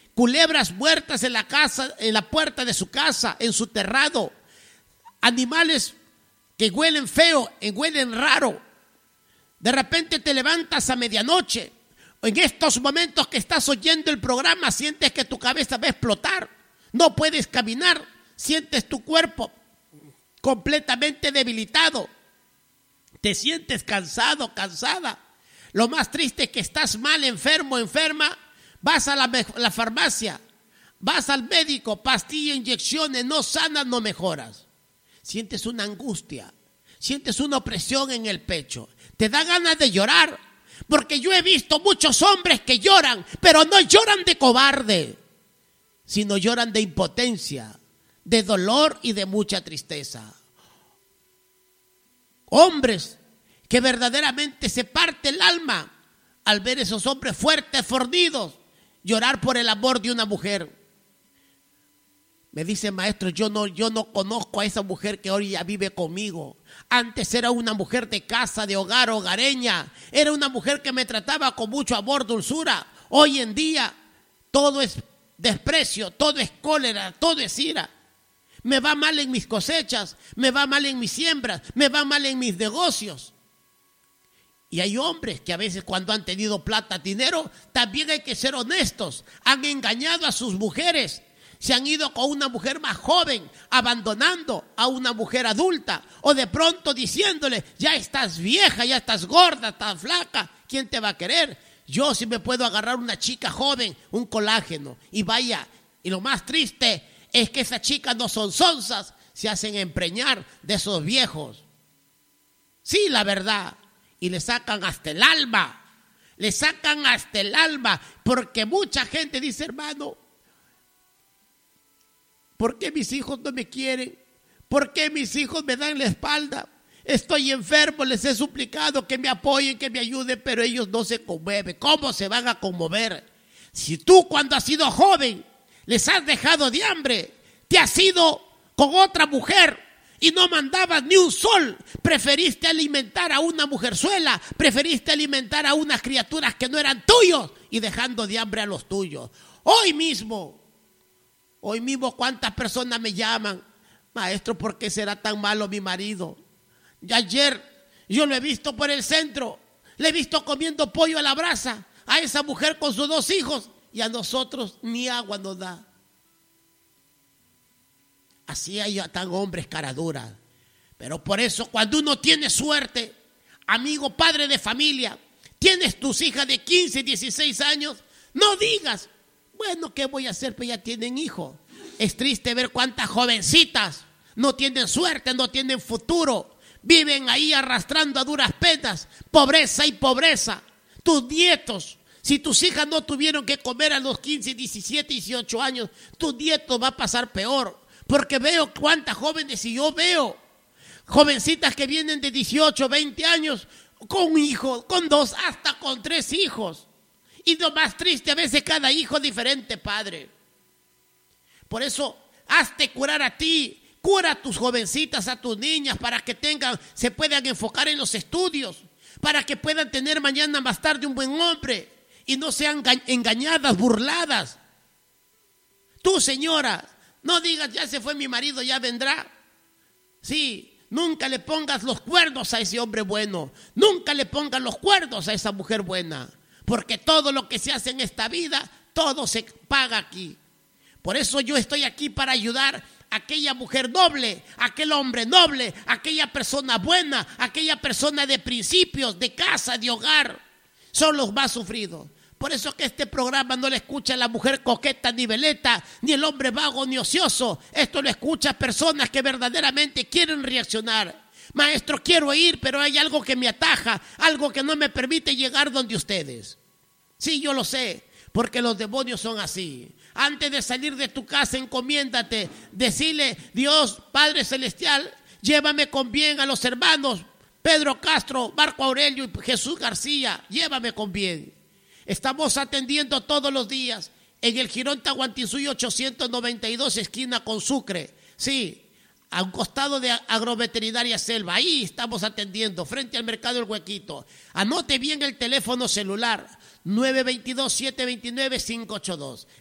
culebras muertas en la casa, en la puerta de su casa, en su terrado, animales que huelen feo, huelen raro. De repente te levantas a medianoche. En estos momentos que estás oyendo el programa, sientes que tu cabeza va a explotar. No puedes caminar. Sientes tu cuerpo completamente debilitado. Te sientes cansado, cansada. Lo más triste es que estás mal, enfermo, enferma. Vas a la farmacia, vas al médico, pastilla, inyecciones, no sanas, no mejoras. Sientes una angustia, sientes una opresión en el pecho. Te da ganas de llorar, porque yo he visto muchos hombres que lloran, pero no lloran de cobarde, sino lloran de impotencia, de dolor y de mucha tristeza. Hombres que verdaderamente se parte el alma al ver esos hombres fuertes, fornidos, llorar por el amor de una mujer. Me dice, maestro, yo no conozco a esa mujer que hoy ya vive conmigo. Antes era una mujer de casa, de hogar, hogareña. Era una mujer que me trataba con mucho amor, dulzura. Hoy en día todo es desprecio, todo es cólera, todo es ira. Me va mal en mis cosechas, me va mal en mis siembras, me va mal en mis negocios. Y hay hombres que a veces cuando han tenido plata, dinero, también hay que ser honestos. Han engañado a sus mujeres. Se han ido con una mujer más joven, abandonando a una mujer adulta. O de pronto diciéndole, ya estás vieja, ya estás gorda, estás flaca. ¿Quién te va a querer? Yo sí me puedo agarrar una chica joven, un colágeno. Y vaya, y lo más triste es que esas chicas no son sonzas. Se hacen empreñar de esos viejos. Sí, la verdad. Y le sacan hasta el alma. Le sacan hasta el alma. Porque mucha gente dice, hermano, ¿por qué mis hijos no me quieren? ¿Por qué mis hijos me dan la espalda? Estoy enfermo, les he suplicado que me apoyen, que me ayuden, pero ellos no se conmueven. ¿Cómo se van a conmover? Si tú cuando has sido joven les has dejado de hambre, te has ido con otra mujer y no mandabas ni un sol, preferiste alimentar a una mujerzuela, preferiste alimentar a unas criaturas que no eran tuyos y dejando de hambre a los tuyos. Hoy mismo, ¿cuántas personas me llaman? Maestro, ¿por qué será tan malo mi marido? Y ayer yo lo he visto por el centro, le he visto comiendo pollo a la brasa, a esa mujer con sus 2 hijos, y a nosotros ni agua nos da. Así hay tan hombres caraduras. Pero por eso cuando uno tiene suerte, amigo, padre de familia, tienes tus hijas de 15, 16 años, no digas, bueno, ¿qué voy a hacer? Pues ya tienen hijos. Es triste ver cuántas jovencitas no tienen suerte, no tienen futuro. Viven ahí arrastrando a duras penas, pobreza y pobreza. Tus nietos, si tus hijas no tuvieron que comer a los 15, 17, 18 años, tus nietos va a pasar peor. Porque veo cuántas jóvenes, y yo veo jovencitas que vienen de 18, 20 años con hijos, con 2, hasta con 3 hijos. Y lo más triste, a veces cada hijo diferente padre. Por eso, hazte curar a ti, cura a tus jovencitas, a tus niñas, para que se puedan enfocar en los estudios, para que puedan tener mañana más tarde un buen hombre y no sean engañadas, burladas. Tú, señora, no digas, ya se fue mi marido, ya vendrá. Sí, nunca le pongas los cuernos a ese hombre bueno, nunca le pongas los cuernos a esa mujer buena. Porque todo lo que se hace en esta vida, todo se paga aquí. Por eso yo estoy aquí para ayudar a aquella mujer noble, a aquel hombre noble, a aquella persona buena, a aquella persona de principios, de casa, de hogar. Son los más sufridos. Por eso que este programa no le escucha a la mujer coqueta ni veleta, ni el hombre vago ni ocioso. Esto lo escucha a personas que verdaderamente quieren reaccionar. Maestro, quiero ir, pero hay algo que me ataja, algo que no me permite llegar donde ustedes. Sí, yo lo sé, porque los demonios son así. Antes de salir de tu casa, encomiéndate, decile, Dios, Padre Celestial, llévame con bien a los hermanos Pedro Castro, Marco Aurelio y Jesús García, llévame con bien. Estamos atendiendo todos los días en el Jirón Tahuantinsuyo 892, esquina con Sucre. Sí, a un costado de Agroveterinaria Selva. Ahí estamos atendiendo, frente al Mercado El Huequito. Anote bien el teléfono celular, 922-729-582.